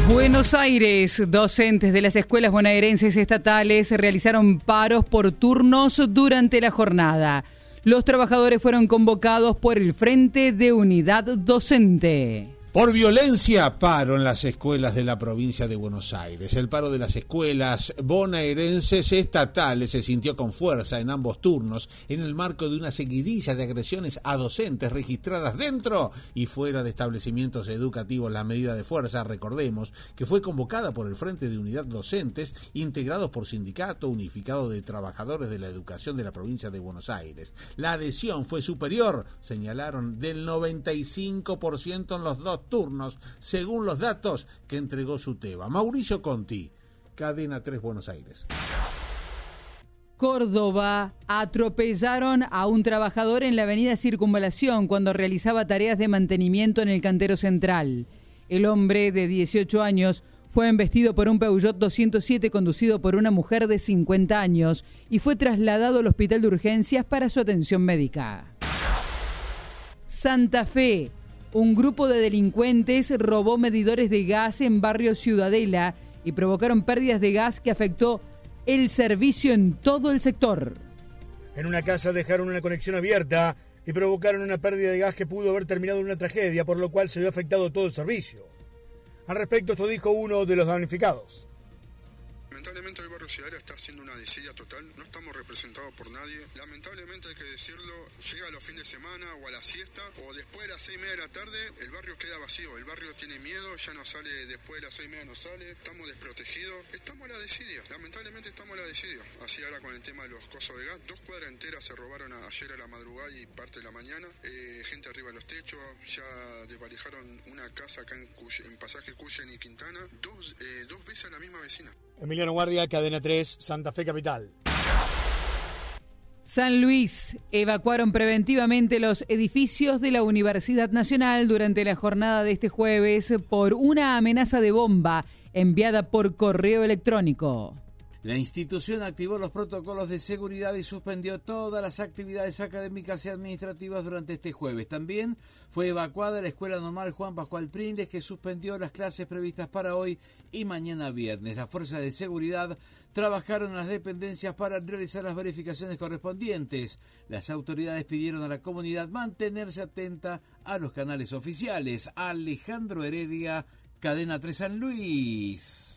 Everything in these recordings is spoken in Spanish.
Buenos Aires, docentes de las escuelas bonaerenses estatales realizaron paros por turnos durante la jornada. Los trabajadores fueron convocados por el Frente de Unidad Docente. Por violencia, paro en las escuelas de la provincia de Buenos Aires. El paro de las escuelas bonaerenses estatales se sintió con fuerza en ambos turnos en el marco de una seguidilla de agresiones a docentes registradas dentro y fuera de establecimientos educativos. La medida de fuerza, recordemos, que fue convocada por el Frente de Unidad Docentes, integrados por Sindicato Unificado de Trabajadores de la Educación de la provincia de Buenos Aires. La adhesión fue superior, señalaron, del 95% en los dos turnos, según los datos que entregó SUTEBA. Mauricio Conti, Cadena 3 Buenos Aires. Córdoba, atropellaron a un trabajador en la avenida Circunvalación cuando realizaba tareas de mantenimiento en el cantero central. El hombre de 18 años fue embestido por un Peugeot 207 conducido por una mujer de 50 años y fue trasladado al hospital de urgencias para su atención médica. Santa Fe. Un grupo de delincuentes robó medidores de gas en barrio Ciudadela y provocaron pérdidas de gas que afectó el servicio en todo el sector. En una casa dejaron una conexión abierta y provocaron una pérdida de gas que pudo haber terminado en una tragedia, por lo cual se vio afectado todo el servicio. Al respecto, esto dijo uno de los damnificados. Lamentablemente el barrio Ciudadela está haciendo una desidia total, no estamos representados por nadie. Lamentablemente hay que decirlo, llega a los fines de semana o a la siesta o después de las 6:30 de la tarde, el barrio queda vacío, el barrio tiene miedo, ya no sale, después de las 6:30 no sale, estamos desprotegidos, estamos a la desidia, lamentablemente estamos a la desidia. Así ahora con el tema de los cosos de gas, 2 cuadras enteras se robaron ayer a la madrugada y parte de la mañana, gente arriba de los techos, ya desvalijaron una casa acá en Pasaje Cuyen y Quintana, dos veces a la misma vecina. Emiliano Guardia, Cadena 3, Santa Fe Capital. San Luis, evacuaron preventivamente los edificios de la Universidad Nacional durante la jornada de este jueves por una amenaza de bomba enviada por correo electrónico. La institución activó los protocolos de seguridad y suspendió todas las actividades académicas y administrativas durante este jueves. También fue evacuada la Escuela Normal Juan Pascual Pringles, que suspendió las clases previstas para hoy y mañana viernes. Las fuerzas de seguridad trabajaron en las dependencias para realizar las verificaciones correspondientes. Las autoridades pidieron a la comunidad mantenerse atenta a los canales oficiales. Alejandro Heredia, Cadena 3 San Luis.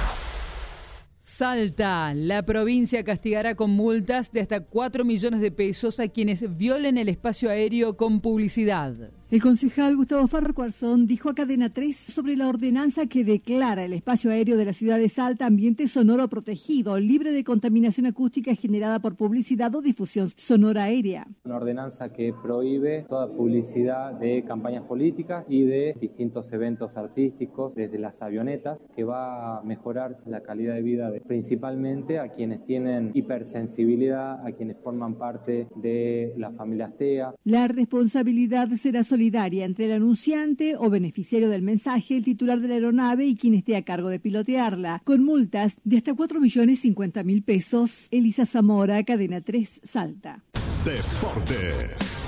Salta, la provincia castigará con multas de hasta 4 millones de pesos a quienes violen el espacio aéreo con publicidad. El concejal Gustavo Farquharson dijo a Cadena 3 sobre la ordenanza que declara el espacio aéreo de la ciudad de Salta ambiente sonoro protegido, libre de contaminación acústica generada por publicidad o difusión sonora aérea. Una ordenanza que prohíbe toda publicidad de campañas políticas y de distintos eventos artísticos, desde las avionetas, que va a mejorar la calidad de vida principalmente a quienes tienen hipersensibilidad, a quienes forman parte de las familias TEA. La responsabilidad será solidaria entre el anunciante o beneficiario del mensaje, el titular de la aeronave y quien esté a cargo de pilotearla, con multas de hasta 4.050.000 pesos. Elisa Zamora, Cadena 3, Salta. Deportes.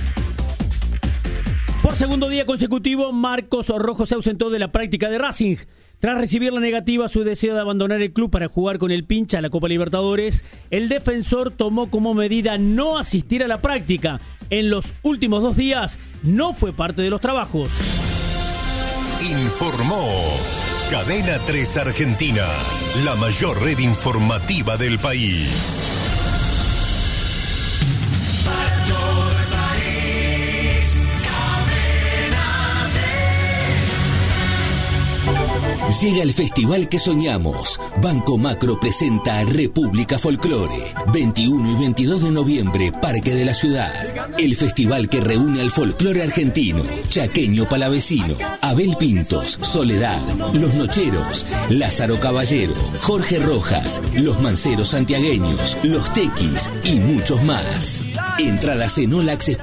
Por segundo día consecutivo, Marcos Rojo se ausentó de la práctica de Racing. Tras recibir la negativa, su deseo de abandonar el club para jugar con el Pincha a la Copa Libertadores, el defensor tomó como medida no asistir a la práctica. En los últimos 2 días no fue parte de los trabajos. Informó Cadena 3 Argentina, la mayor red informativa del país. Llega el festival que soñamos. Banco Macro presenta República Folclore. 21 y 22 de noviembre, Parque de la Ciudad. El festival que reúne al folclore argentino, chaqueño palavecino, Abel Pintos, Soledad, Los Nocheros, Lázaro Caballero, Jorge Rojas, Los Manceros santiagueños, Los Tequis y muchos más. Entradas en Olax